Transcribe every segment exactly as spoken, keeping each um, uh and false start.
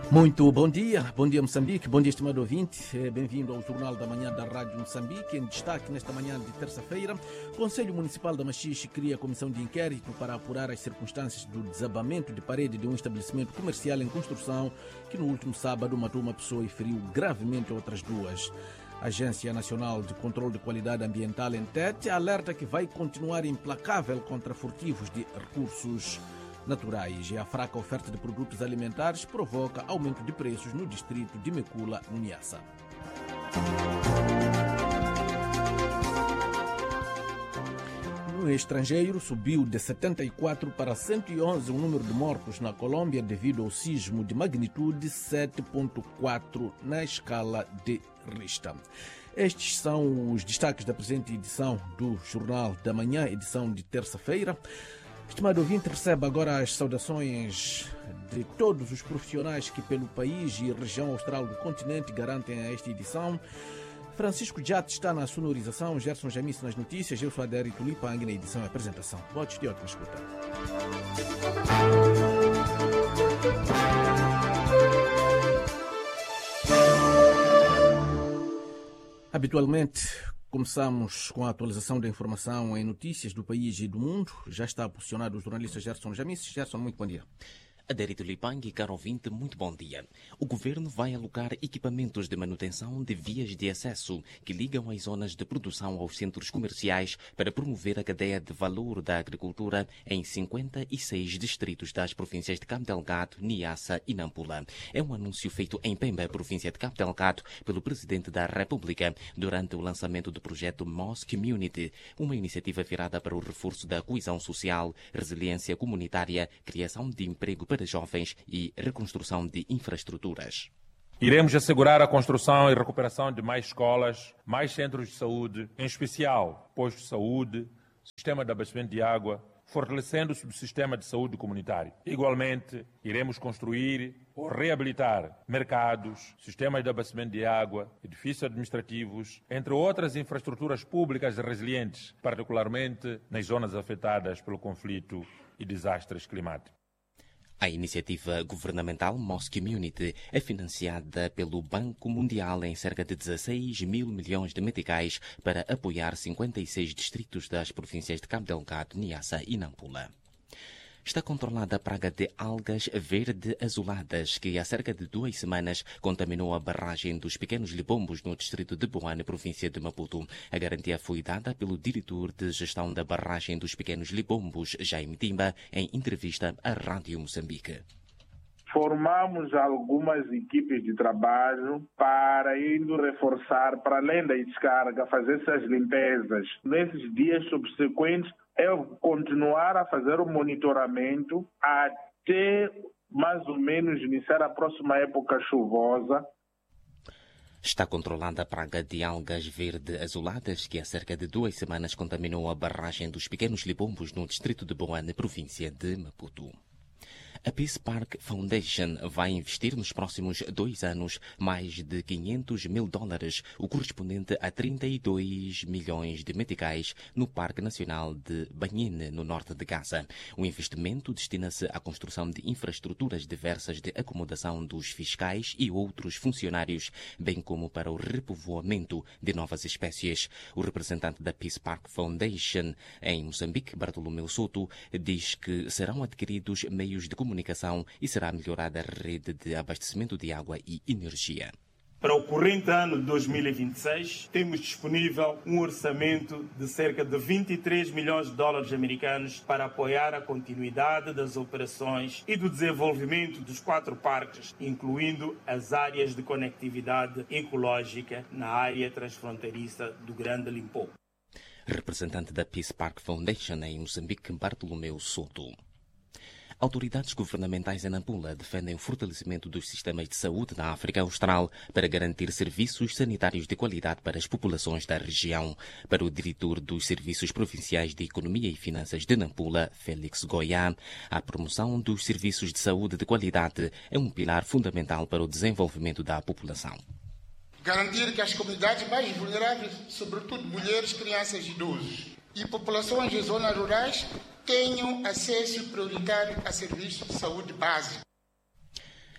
Muito bom dia, bom dia Moçambique, bom dia estimado ouvinte, bem-vindo ao Jornal da Manhã da Rádio Moçambique. Em destaque nesta manhã de terça-feira, o Conselho Municipal da Machixe cria a comissão de inquérito para apurar as circunstâncias do desabamento de parede de um estabelecimento comercial em construção que no último sábado matou uma pessoa e feriu gravemente outras duas. A Agência Nacional de Controlo de Qualidade Ambiental, ANTET, alerta que vai continuar implacável contra furtivos de recursos naturais, e a fraca oferta de produtos alimentares provoca aumento de preços no distrito de Mekula, no Niassa. No estrangeiro, subiu de setenta e quatro para cento e onze o número de mortos na Colômbia devido ao sismo de magnitude sete ponto quatro na escala de Richter. Estes são os destaques da presente edição do Jornal da Manhã, edição de terça-feira. Estimado ouvinte, recebe agora as saudações de todos os profissionais que pelo país e região austral do continente garantem a esta edição. Francisco Jat está na sonorização, Gerson Jamice nas notícias, eu sou Adério Tulipang na edição e apresentação. Boa noite, ótima escuta. Habitualmente, começamos com a atualização da informação em notícias do país e do mundo. Já está posicionado o jornalista Gerson Jamice. Gerson, muito bom dia. Adérito Lipang, caro ouvinte, muito bom dia. O governo vai alocar equipamentos de manutenção de vias de acesso que ligam as zonas de produção aos centros comerciais para promover a cadeia de valor da agricultura em cinquenta e seis distritos das províncias de Cabo Delgado, Niassa e Nampula. É um anúncio feito em Pemba, província de Cabo Delgado, pelo Presidente da República durante o lançamento do projeto Moss Community, uma iniciativa virada para o reforço da coesão social, resiliência comunitária, criação de emprego para para jovens e reconstrução de infraestruturas. Iremos assegurar a construção e recuperação de mais escolas, mais centros de saúde, em especial postos de saúde, sistema de abastecimento de água, fortalecendo o subsistema de saúde comunitário. Igualmente, iremos construir ou reabilitar mercados, sistemas de abastecimento de água, edifícios administrativos, entre outras infraestruturas públicas resilientes, particularmente nas zonas afetadas pelo conflito e desastres climáticos. A iniciativa governamental Moss Community é financiada pelo Banco Mundial em cerca de dezesseis mil milhões de meticais para apoiar cinquenta e seis distritos das províncias de Cabo Delgado, Niassa e Nampula. Está controlada a praga de algas verde-azuladas que há cerca de duas semanas contaminou a barragem dos Pequenos Libombos no distrito de Boane, província de Maputo. A garantia foi dada pelo diretor de gestão da barragem dos Pequenos Libombos, Jaime Timba, em entrevista à Rádio Moçambique. Formamos algumas equipes de trabalho para indo reforçar, para além da descarga, fazer essas limpezas. Nesses dias subsequentes, é continuar a fazer o monitoramento até mais ou menos iniciar a próxima época chuvosa. Está controlada a praga de algas verde-azuladas que há cerca de duas semanas contaminou a barragem dos Pequenos Libombos no distrito de Boane, província de Maputo. A Peace Park Foundation vai investir nos próximos dois anos mais de quinhentos mil dólares, o correspondente a trinta e dois milhões de meticais, no Parque Nacional de Banhine, no norte de Gaza. O investimento destina-se à construção de infraestruturas diversas de acomodação dos fiscais e outros funcionários, bem como para o repovoamento de novas espécies. O representante da Peace Park Foundation em Moçambique, Bartolomeu Soto, diz que serão adquiridos meios de comunicação comunicação e será melhorada a rede de abastecimento de água e energia. Para o corrente ano de dois mil e vinte e seis, temos disponível um orçamento de cerca de vinte e três milhões de dólares americanos para apoiar a continuidade das operações e do desenvolvimento dos quatro parques, incluindo as áreas de conectividade ecológica na área transfronteiriça do Grande Limpopo. Representante da Peace Park Foundation em Moçambique, Bartolomeu Soto. Autoridades governamentais em Nampula defendem o fortalecimento dos sistemas de saúde na África Austral para garantir serviços sanitários de qualidade para as populações da região. Para o diretor dos Serviços Provinciais de Economia e Finanças de Nampula, Félix Goiá, a promoção dos serviços de saúde de qualidade é um pilar fundamental para o desenvolvimento da população. Garantir que as comunidades mais vulneráveis, sobretudo mulheres, crianças e idosos, e populações de zonas rurais, tenham acesso prioritário a serviços de saúde básica.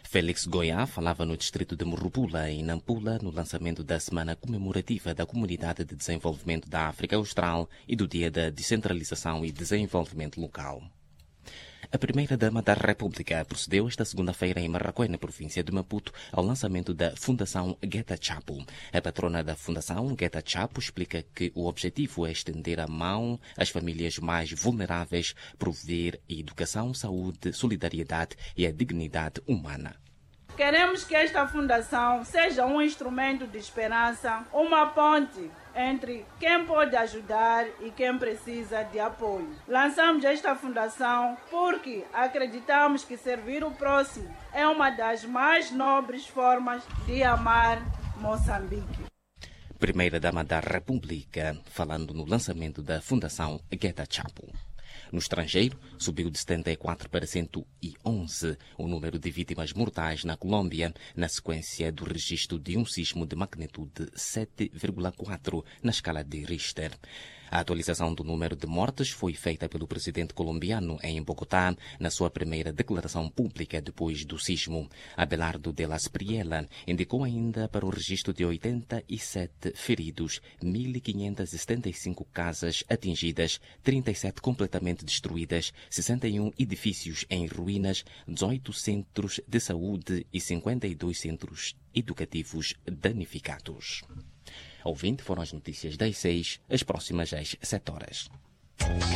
Félix Goiá falava no distrito de Morrupula, em Nampula, no lançamento da Semana Comemorativa da Comunidade de Desenvolvimento da África Austral e do Dia da Descentralização e Desenvolvimento Local. A primeira-dama da República procedeu esta segunda-feira em Marraquém, na província de Maputo, ao lançamento da Fundação Geta Chapo. A patrona da Fundação, Geta Chapo, explica que o objetivo é estender a mão às famílias mais vulneráveis, prover educação, saúde, solidariedade e a dignidade humana. Queremos que esta fundação seja um instrumento de esperança, uma ponte entre quem pode ajudar e quem precisa de apoio. Lançamos esta fundação porque acreditamos que servir o próximo é uma das mais nobres formas de amar Moçambique. Primeira-dama da República, falando no lançamento da Fundação Geta Chapo. No estrangeiro, subiu de setenta e quatro para cento e onze o número de vítimas mortais na Colômbia, na sequência do registro de um sismo de magnitude sete vírgula quatro na escala de Richter. A atualização do número de mortes foi feita pelo presidente colombiano em Bogotá, na sua primeira declaração pública depois do sismo. Abelardo de las Priela indicou ainda para o registro de oitenta e sete feridos, mil quinhentas e setenta e cinco casas atingidas, trinta e sete completamente destruídas, sessenta e um edifícios em ruínas, dezoito centros de saúde e cinquenta e dois centros educativos danificados. Ouvinte, foram as notícias das seis, as próximas às sete horas.